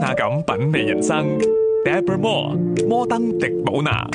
娜咁品味人生。Deborah Moore 摩登迪寶娜。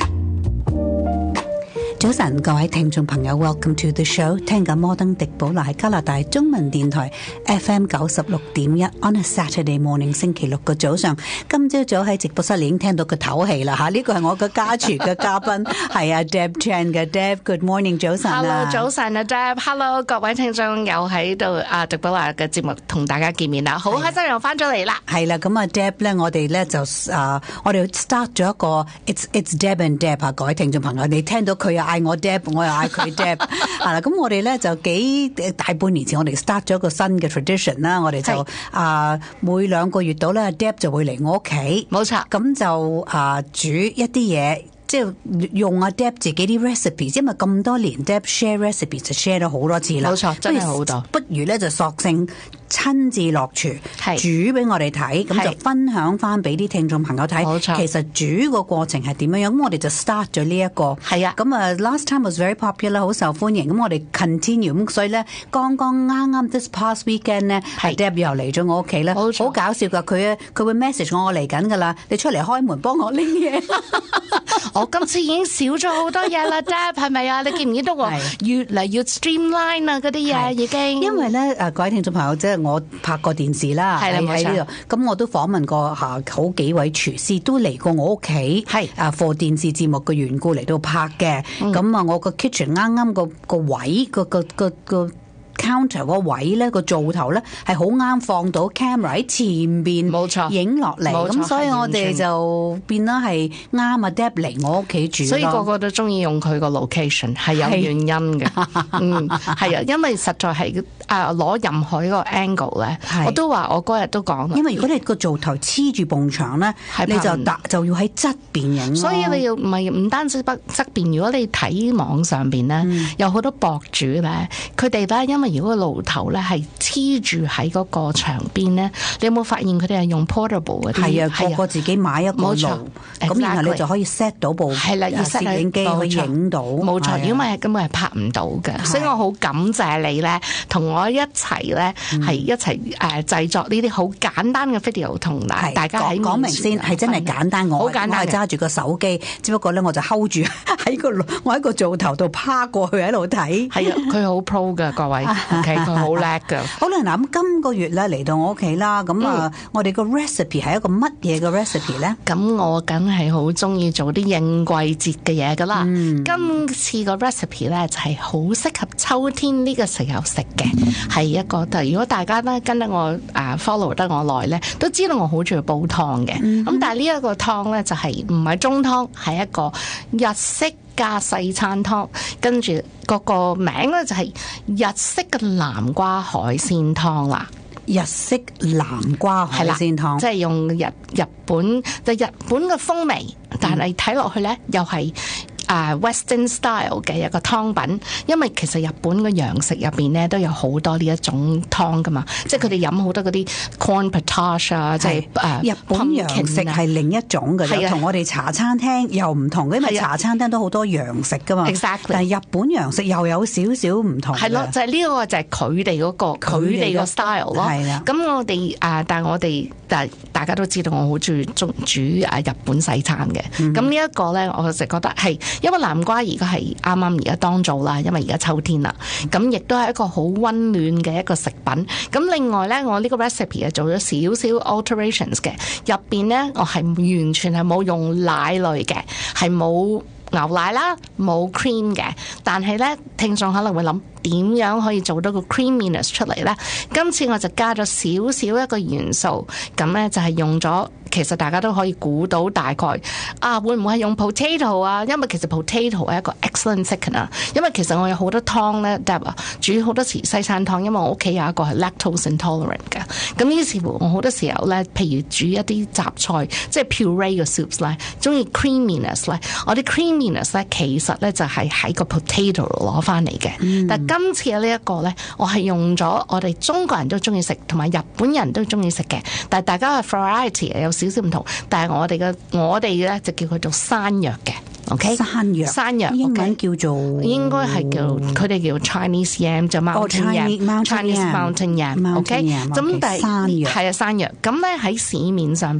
早晨，各位聽眾朋友 ，Welcome to the show。聽緊摩登迪寶娜係加拿大中文電台 FM 96.1 on a Saturday morning 星期六嘅早上。今朝早喺直播室已經聽到佢唞氣啦嚇，呢個係我嘅家廚嘅嘉賓係啊 Deb Chan 嘅 Deb。Good morning， 早晨啊 Hello， 早晨啊 Deb。Hello， 各位聽眾又喺度迪寶娜嘅節目同大家見面啦，好開心又翻咗嚟啦。 係啦，咁啊 Deb 咧，我哋咧就我哋 start 咗一個 It's Deb and Deb 啊，各位聽眾朋友，你聽到佢嗌我 Deb， 我又嗌佢 Deb 係啦，咁我哋咧就大半年前我哋 start 咗一個新嘅 tradition 啦，我哋就每2個月到咧 Deb 就會嚟我屋企， 冇錯， 咁就煮一啲嘢。即係用阿 Deb 自己啲 recipe， 因為咁多年 Deb share recipe 就 share 咗好多次啦。 冇錯，真係好多。 不如咧就索性親自落廚煮俾我哋睇，咁就分享翻俾啲聽眾朋友睇。 冇錯， 其實煮個過程係點樣樣，咁我哋就 start 咗呢一個。 係啊， 咁啊 last time was very popular， 好受歡迎。咁我哋 continue， 咁所以咧剛啱 this past weekend 咧，Deb 又嚟咗我屋企咧，好搞笑㗎。佢會 message 我嚟緊㗎啦，你出嚟開門幫我拎嘢。 我今次已經少咗好多嘢啦 ，Deb 係咪啊？你見唔見到我越嚟越 streamline 啊？嗰啲嘢已經。因為咧各位聽眾朋友，即係我拍過電視啦，喺呢度，咁我都訪問過好幾位廚師，都嚟過我屋企，for 電視節目嘅緣故嚟到拍嘅。咁啊，我個 kitchen 啱啱個位個counter 個位咧，個灶頭咧係好啱放到 camera 喺前邊，冇錯，影落嚟。咁所以我哋就變咗係啱啊 Deb 嚟我屋企住， 所以個個都中意用佢個 location 係有原因嘅。係啊，因為實在係攞任何一個 angle 咧，我都話我嗰日都講， 因為如果你個灶頭黐住埲牆咧，你就要喺側邊影。 所以你要唔單止側邊，如果你睇網上邊咧，有好多博主咧，佢哋咧因為如果個爐頭咧係黐住喺嗰個牆邊咧，你有冇發現佢哋係用 portable 嗰啲？係啊，個自己買一個爐，咁然後你就可以 set 到部攝影機去影到。 冇錯，如果唔係根本係拍唔到嘅。所以我好感謝你咧，同我一齊咧係一齊製作呢啲好簡單嘅 video， 同大家喺講明先，係真係簡單。我係揸住個手機，只不過咧我就 hold 住我喺個灶頭度趴過去喺度睇。 係啊，佢好 pro 㗎，各位。OK， 佢好叻㗎。 好啦，嗱咁今個月咧嚟到我屋企啦，咁我哋個 recipe 係一個乜嘢嘅 recipe 咧？咁我梗係好中意做啲應季節嘅嘢㗎啦。今次個 recipe 咧就係好適合秋天呢個時候食嘅，係一個。如果大家咧跟得我follow 得我耐咧，都知道我好中意煲湯嘅。咁但係呢一個湯咧就係唔係中湯，係一個日式加西餐湯，跟住個名咧就係日式嘅南瓜海鮮湯啦。 日式南瓜海鮮湯， 即係用日本嘅風味，但係睇落去咧又係Western style 嘅一個湯品，因為其實日本嘅洋食入邊咧都有好多呢一種湯噶嘛，即係佢哋飲好多嗰啲 corn potage 啊，即係日本洋食係另一種嘅，同我哋茶餐廳又唔同嘅，因為茶餐廳都好多洋食噶嘛。 Exactly， 但係日本洋食又有少少唔同。 係咯，就係呢個就係佢哋嗰個佢哋個 style 咯。係啦，咁我哋但係我哋大家都知道我好中意煮日本西餐嘅。咁呢一個咧，我就覺得係。因為南瓜而家係啱啱而家當造啦，因為而家秋天啦，咁亦都係一個好溫暖嘅一個食品。咁另外咧，我呢個 recipe 係做咗少少 alterations 嘅，入邊咧我係完全係冇用奶類嘅，係冇牛奶啦，冇 cream 嘅。但係咧，聽眾可能會諗點樣可以做到個 creaminess 出嚟咧？今次我就加咗少少一個元素，咁咧就係用咗。其實大家都可以估到大概會唔會係用 potato 啊？因為其實 potato 係一個 excellent thickener。因為其實我有好多湯咧 Deb 煮好多時西餐湯，因為我屋企有一個係 lactose intolerant 嘅。咁於是乎我好多時候咧，譬如煮一啲雜菜，即係 puree 嘅 soups 咧，中意 creaminess 咧。我啲 creaminess 咧其實咧就係喺個 potato 度攞翻嚟嘅。但係今次嘅呢一個咧，我係用咗我哋中國人都中意食，同埋日本人都中意食嘅。但係大家嘅 variety 有少少唔同，但係我哋咧就叫佢做山藥嘅。OK， 山藥英文叫做應該係叫佢哋叫 Chinese yam 就 mountain yam，Chinese mountain yam。OK， 咁但係山藥係啊山藥。咁咧喺市面上